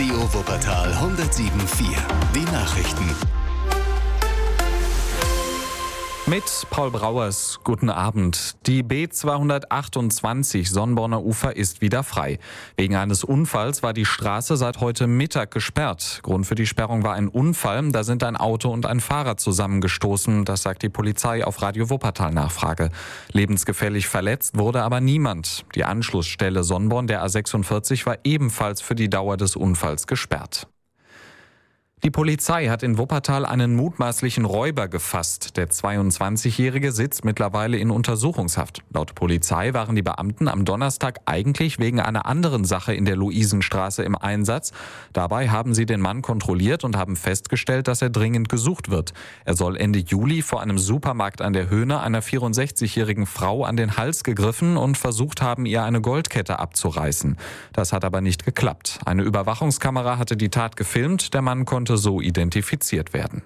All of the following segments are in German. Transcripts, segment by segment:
Radio Wuppertal 107.4. Die Nachrichten. Mit Paul Brauers, guten Abend. Die B228 Sonnborner Ufer ist wieder frei. Wegen eines Unfalls war die Straße seit heute Mittag gesperrt. Grund für die Sperrung war ein Unfall. Da sind ein Auto und ein Fahrer zusammengestoßen. Das sagt die Polizei auf Radio Wuppertal Nachfrage. Lebensgefährlich verletzt wurde aber niemand. Die Anschlussstelle Sonnborn der A46 war ebenfalls für die Dauer des Unfalls gesperrt. Die Polizei hat in Wuppertal einen mutmaßlichen Räuber gefasst. Der 22-Jährige sitzt mittlerweile in Untersuchungshaft. Laut Polizei waren die Beamten am Donnerstag eigentlich wegen einer anderen Sache in der Luisenstraße im Einsatz. Dabei haben sie den Mann kontrolliert und haben festgestellt, dass er dringend gesucht wird. Er soll Ende Juli vor einem Supermarkt an der Höhne einer 64-jährigen Frau an den Hals gegriffen und versucht haben, ihr eine Goldkette abzureißen. Das hat aber nicht geklappt. Eine Überwachungskamera hatte die Tat gefilmt. Der Mann konnte so identifiziert werden.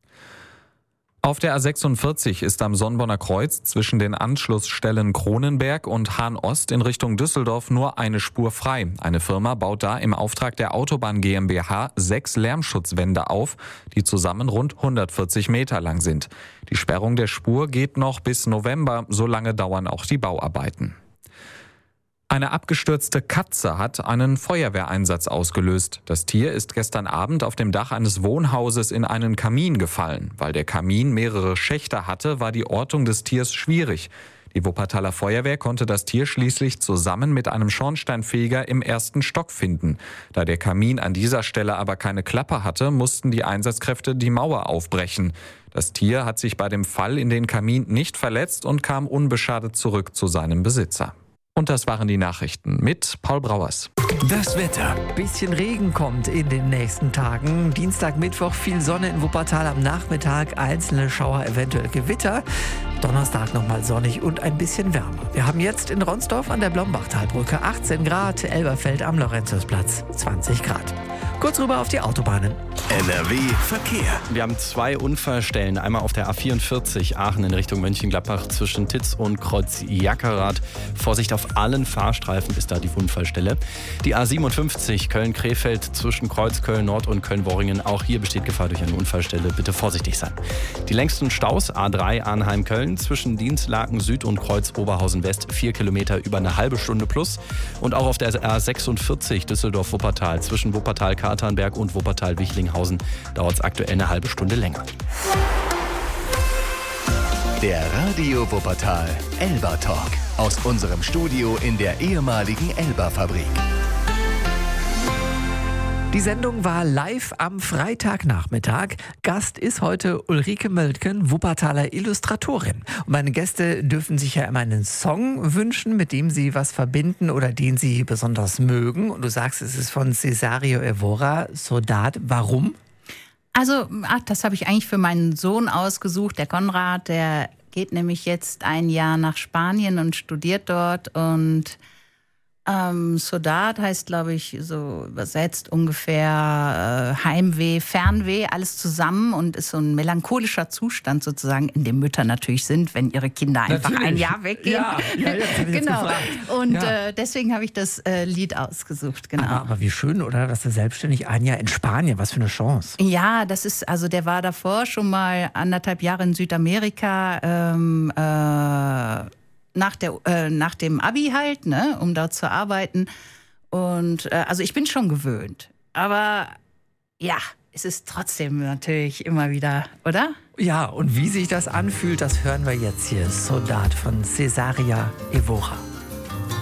Auf der A46 ist am Sonnborner Kreuz zwischen den Anschlussstellen Kronenberg und Hahn-Ost in Richtung Düsseldorf nur eine Spur frei. Eine Firma baut da im Auftrag der Autobahn GmbH 6 Lärmschutzwände auf, die zusammen rund 140 Meter lang sind. Die Sperrung der Spur geht noch bis November, so lange dauern auch die Bauarbeiten. Eine abgestürzte Katze hat einen Feuerwehreinsatz ausgelöst. Das Tier ist gestern Abend auf dem Dach eines Wohnhauses in einen Kamin gefallen. Weil der Kamin mehrere Schächte hatte, war die Ortung des Tiers schwierig. Die Wuppertaler Feuerwehr konnte das Tier schließlich zusammen mit einem Schornsteinfeger im ersten Stock finden. Da der Kamin an dieser Stelle aber keine Klappe hatte, mussten die Einsatzkräfte die Mauer aufbrechen. Das Tier hat sich bei dem Fall in den Kamin nicht verletzt und kam unbeschadet zurück zu seinem Besitzer. Und das waren die Nachrichten mit Paul Brauers. Das Wetter. Bisschen Regen kommt in den nächsten Tagen. Dienstag, Mittwoch viel Sonne in Wuppertal, am Nachmittag einzelne Schauer, eventuell Gewitter. Donnerstag nochmal sonnig und ein bisschen wärmer. Wir haben jetzt in Ronsdorf an der Blombachtalbrücke 18 Grad, Elberfeld am Lorenzusplatz 20 Grad. Kurz rüber auf die Autobahnen. NRW Verkehr. Wir haben 2 Unfallstellen. Einmal auf der A44 Aachen in Richtung Mönchengladbach zwischen Titz und Kreuz Jackerath. Vorsicht auf allen Fahrstreifen ist da die Unfallstelle. Die A57 Köln-Krefeld zwischen Kreuzköln Nord und Köln-Worringen. Auch hier besteht Gefahr durch eine Unfallstelle. Bitte vorsichtig sein. Die längsten Staus A3 Arnheim-Köln zwischen Dienstlaken Süd und Kreuz Oberhausen West 4 Kilometer über eine halbe Stunde plus. Und auch auf der A46 Düsseldorf-Wuppertal zwischen Wuppertal-Katernberg und Wuppertal-Wichlinghausen dauert es aktuell eine halbe Stunde länger. Der Radio Wuppertal Elba Talk aus unserem Studio in der ehemaligen Elba-Fabrik. Die Sendung war live am Freitagnachmittag. Gast ist heute Ulrike Möltgen, Wuppertaler Illustratorin. Und meine Gäste dürfen sich ja immer einen Song wünschen, mit dem sie was verbinden oder den sie besonders mögen. Und du sagst, es ist von Cesario Evora, Saudade. Warum? Also, das habe ich eigentlich für meinen Sohn ausgesucht, der Konrad. Der geht nämlich jetzt ein Jahr nach Spanien und studiert dort. Und Saudade heißt, glaube ich, so übersetzt ungefähr Heimweh, Fernweh, alles zusammen und ist so ein melancholischer Zustand sozusagen, in dem Mütter natürlich sind, wenn ihre Kinder einfach ein Jahr weggehen. Ja, das hab ich genau. jetzt Und deswegen habe ich das Lied ausgesucht. Genau. Aber wie schön, oder? Dass er selbstständig ein Jahr in Spanien, was für eine Chance. Ja, das ist, also der war davor schon mal 1,5 Jahre in Südamerika, nach dem Abi halt, ne, um dort zu arbeiten. Und also ich bin schon gewöhnt. Aber ja, es ist trotzdem natürlich immer wieder, oder? Ja, und wie sich das anfühlt, das hören wir jetzt hier. Saudade von Cesario Evora.